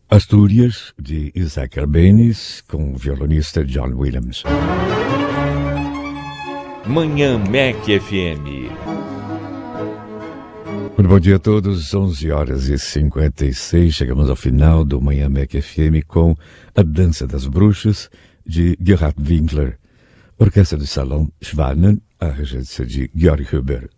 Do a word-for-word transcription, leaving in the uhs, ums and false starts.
Astúrias, de Isaac Albéniz, com o violonista John Williams. Manhã M E C F M. Muito bom dia a todos, onze horas e cinquenta e seis, chegamos ao final do Manhã M E C F M com A Dança das Bruxas, de Gerhard Winkler, Orquestra de Salão Schwanen, a regência de Georg Huber.